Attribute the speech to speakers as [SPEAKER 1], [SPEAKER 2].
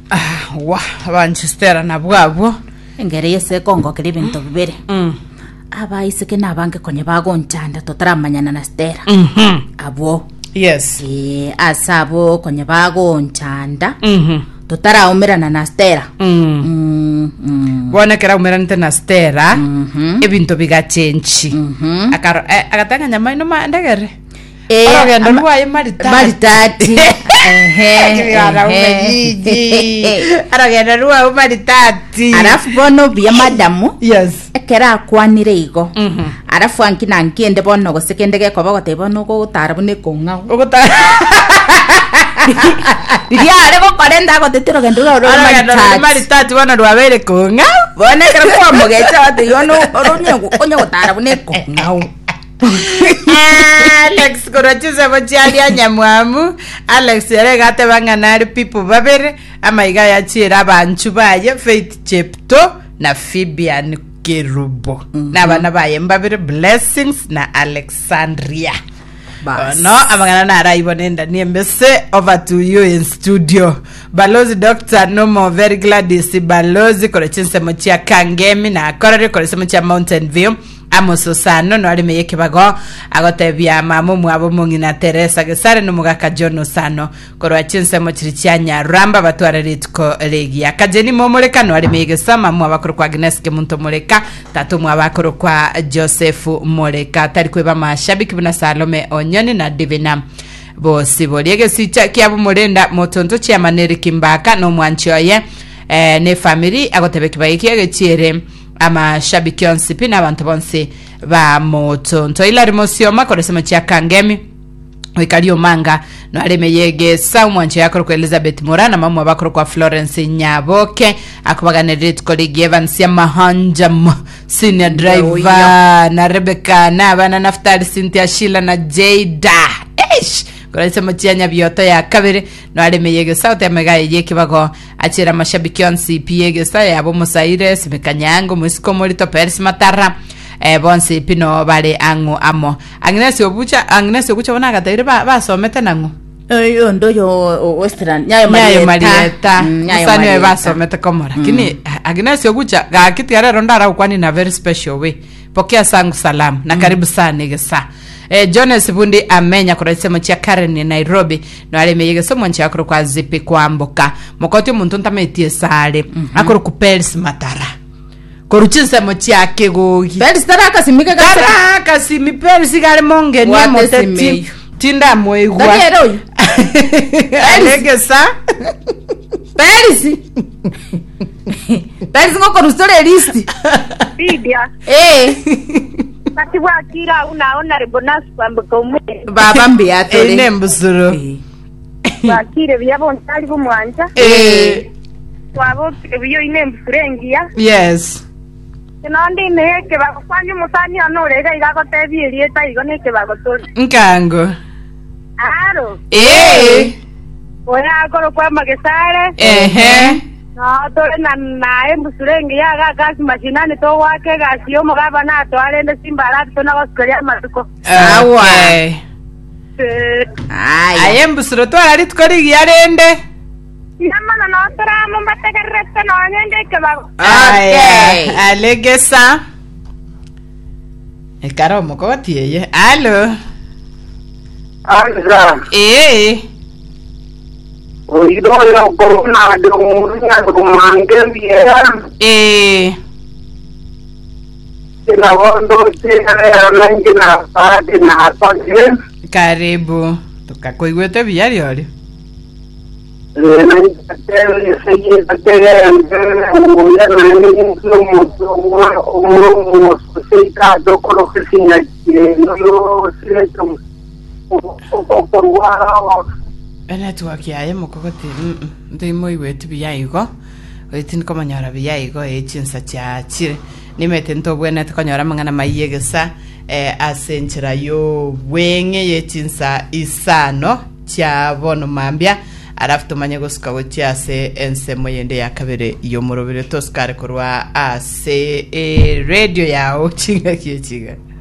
[SPEAKER 1] wa Manchester na bwabo
[SPEAKER 2] engere yese kongo kiri bintu bibere abaisike nabange konye bagonchanda totaramanyana na Stella abo
[SPEAKER 1] yes
[SPEAKER 2] asabo konye bagonchanda totaraumirana na Stella
[SPEAKER 1] bona kera umirana na Stella ebintu bigachenchi akatanga nyama ino mandagere aragenda ruwaye maritati aragenda ruwaye maritati
[SPEAKER 2] arafu bono bya madamu
[SPEAKER 1] yes
[SPEAKER 2] ekera kwanire igo arafu ankina nkende bono gosekendege ko bagote bono go tarabune konga
[SPEAKER 1] ugutara
[SPEAKER 2] diya arego korenda go tetero gendo ro
[SPEAKER 1] maritati bono rwabere konga
[SPEAKER 2] bono kera kwa mogecha bate yono oronye onye go tarabune konga
[SPEAKER 1] Alex korochize bochiali anyamwamu Alex yeregate banganari people babere amaiga yachira abanchu baye Faith Chepto na Fabian Kerubo nabana baye mbabere Blessings na Alexandria no amangana na araibonenda niembese over to you in studio Balozi Dr. Nomo very glad to see Balozi korochize mochia Kangemi na korore korochize mochia Mountain View Amososano no alimeye kibago agotebya mamu mwabo mungina Teresa gesare no mugaka John Sano korwa chinse mo chirichanya ramba batwara ritko legia kajeni momoleka no alimeye gesama mu abakuru kwa Agnes ke muntu moleka tatu mu abakuru kwa Joseph Moleka tarikwe ba mashabiki buna Salome Onyoni na Divina bosi boliege sicha kyabo molenda motonto kya maneri kimbaka no mwanchoye ne family agotebeki bayikiye chiere ama shabiki onsipi na abantu bonse ba moto ntoila rimosioma koresema cha Kangemi wikario manga no alemeyege samwanche yakoro kwa Elizabeth Morana mamu abakoro kwa Florence Nyaboke akubagane rit colleague Evans ya Mahanjam senior driver na Rebecca na bana Naftali Cynthia Sheila na Jada koresema chianya biyoto ya kabere no alemeyege sauti amegaye yeke bago achira mashabiki onsipi yege sa yabo Musaire Simekanyango Musiko Molito Persi Matara bonse pino bale angu amo Agnes Obucha bona gataire ba somete nangu
[SPEAKER 2] yo ndoyo Western nyayo
[SPEAKER 1] Marieta musani ba somete komora kini Agnes Obucha ga kitiara rondara ukwani na very special way pokea sangu salam na karibu sana gesa Jonas Bundi amenya kurasema cha Karen Nairobi no alemeye somo nchi akoro kwa zipi kwamboka mukoti muntu ntametie sale akoro ku Persi Matara koruchinse mo cyake gogi
[SPEAKER 2] Persi taraka simika
[SPEAKER 1] taraka simi Persi gale monge ni moteti tinda moigwa
[SPEAKER 2] Daniel
[SPEAKER 1] alegesa
[SPEAKER 2] Persi ngoko rustore list
[SPEAKER 3] Bidia Pati wakira unaona rebonas kwambuka umwe
[SPEAKER 2] baba mbiato
[SPEAKER 1] ine mbusuro
[SPEAKER 3] wakire byabonsali bumwanja wabo biyo ine mfurengia
[SPEAKER 1] yes
[SPEAKER 3] nandi neke bakwanje musani anorega igakotebiri eta igoneke bagotoli
[SPEAKER 1] nkango
[SPEAKER 3] aro oya akoro kwa magesare no tole na embusurenge yaga gas machinani to wake gasio mugaba na to arende simbara to na waskeria matuko
[SPEAKER 1] awa
[SPEAKER 2] ay
[SPEAKER 1] embusuro to ari tukori yarende
[SPEAKER 3] yamana no tara mo bategerete no nyende ke bago
[SPEAKER 1] alegesa ekaro moko tieye allo
[SPEAKER 4] Oido yo corona de una romanga bien. La vondo se na pade na pade.
[SPEAKER 1] Karibu. Tukakoigwete biari. Network yaye mukogoti ndimo iwetu biyaigo wetin komanyara biyaigo echinsa cyakire nimete ntobwene tukanyara mangana mayegesa asenchira yo wenge yechinsa isano kya bono mambya arafu tumanye gusika gotyase ensemo yende yakabere yo murobere toskare korwa ase radio yawo chinga kiye chiga